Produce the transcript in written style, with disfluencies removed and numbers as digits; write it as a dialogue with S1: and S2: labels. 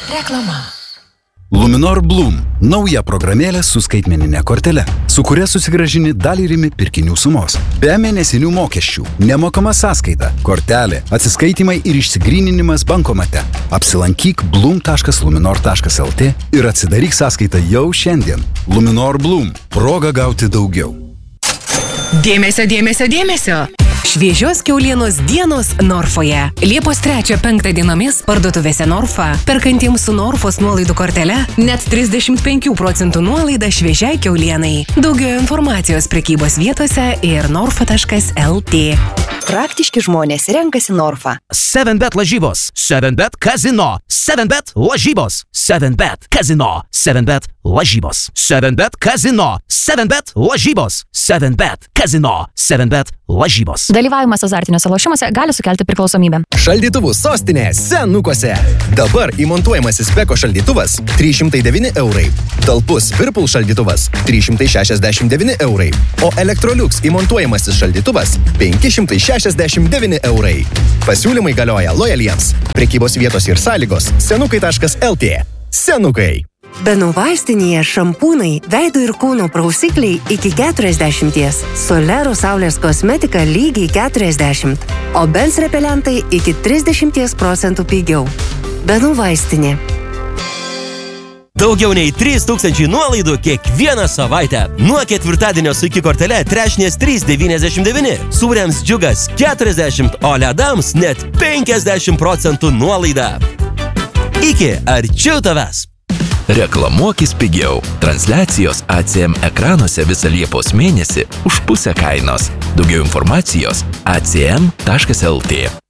S1: Reklama.
S2: Luminor Bloom – nauja programėlė su skaitmeninė kortele, su kuria susigrąžini dalį rimi pirkinių sumos. Be mėnesinių mokesčių, nemokama sąskaita, kortelė, atsiskaitimai ir išsigryninimas bankomate. Apsilankyk bloom.luminor.lt ir atsidaryk sąskaitą jau šiandien. Luminor Bloom – proga gauti daugiau.
S1: Dėmesio, dėmesio, dėmesio! Šviežios kiaulienos dienos Norfoje. Liepos 3-5 dienomis parduotuvėse Norfa, perkantiems su Norfos nuolaidų kortele, net 35% nuolaida šviežiai kiaulienai. Daugiau informacijos prekybos vietose ir norfa.lt.
S3: Praktiški žmonės renkasi Norfa.
S4: 7bet lažybos, 7bet kazino, 7bet lažybos, 7bet kazino, 7bet lažybos, 7bet kazino, 7bet lažybos, 7bet kazino, 7bet lažybos.
S5: Dalyvavimas azartiniuose lošimuose gali sukelti priklausomybę.
S6: Šaldytuvų sostinė Senukuose. Dabar įmontuojamasis Beko šaldytuvas 309 eurai. Talpus Whirlpool šaldytuvas 369 eurai. O Electrolux įmontuojamasis šaldytuvas 569 eurai. Pasiūlymai galioja lojaliems. Prekybos vietos ir sąlygos senukai.lt. Senukai.
S7: Benų vaistinėje šampūnai, veido ir kūno prausikliai iki 40, Solero saulės kosmetika lygiai 40, o Bens repelentai iki 30% pigiau. Benų vaistinė.
S8: Daugiau nei 3000 nuolaidų kiekvieną savaitę. Nuo ketvirtadienio su iki kortele trešnės 3,99, sūriams džiugas 40, o ledams net 50% nuolaida. Iki arčiau tavęs.
S9: Reklamuokis pigiau. Transliacijos ACM ekranuose visą Liepos mėnesį už pusę kainos. Daugiau informacijos acm.lt.